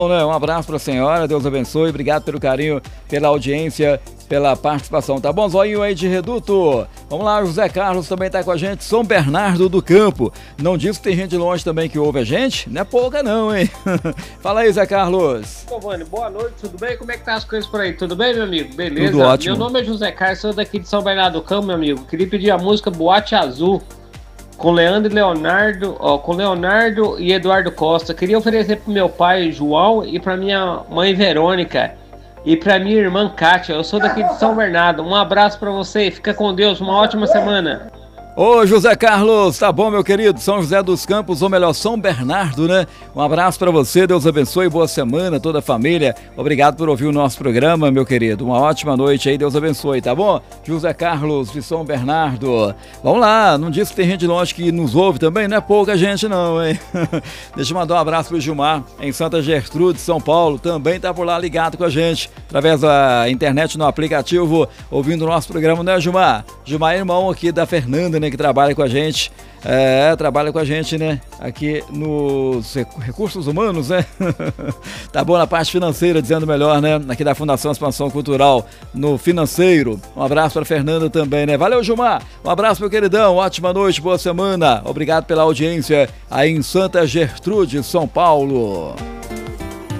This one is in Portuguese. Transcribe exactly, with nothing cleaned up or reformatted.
Né? Um abraço para a senhora, Deus abençoe, obrigado pelo carinho, pela audiência, pela participação, tá bom? Zoinho aí de Reduto. Vamos lá, José Carlos também tá com a gente, São Bernardo do Campo. Não diz que tem gente de longe também que ouve a gente? Não é pouca não, hein? Fala aí, Zé Carlos. Giovanni, boa noite, tudo bem? Como é que tá as coisas por aí? Tudo bem, meu amigo? Beleza? Tudo ótimo. Meu nome é José Carlos, sou daqui de São Bernardo do Campo, meu amigo. Queria pedir a música Boate Azul, com Leandro e Leonardo, ó, com Leonardo e Eduardo Costa. Queria oferecer pro meu pai, João, e pra minha mãe, Verônica, e pra minha irmã, Kátia. Eu sou daqui de São Bernardo. Um abraço pra você, fica com Deus, uma ótima semana. Ô José Carlos, tá bom, meu querido? São José dos Campos, ou melhor, São Bernardo, né? Um abraço pra você, Deus abençoe, boa semana, toda a família. Obrigado por ouvir o nosso programa, meu querido. Uma ótima noite aí, Deus abençoe, tá bom? José Carlos de São Bernardo. Vamos lá, não disse que tem gente de longe que nos ouve também? Não é pouca gente não, hein? Deixa eu mandar um abraço pro Gilmar, em Santa Gertrude, São Paulo. Também tá por lá ligado com a gente, através da internet, no aplicativo, ouvindo o nosso programa, né, Gilmar? Gilmar é irmão aqui da Fernanda, né, que trabalha com a gente, é, trabalha com a gente, né, aqui nos recursos humanos, né, tá bom, na parte financeira, dizendo melhor, né, aqui da Fundação Expansão Cultural, no financeiro. Um abraço para Fernanda também, né, valeu, Gilmar, um abraço, meu queridão, ótima noite, boa semana, obrigado pela audiência aí em Santa Gertrude, São Paulo.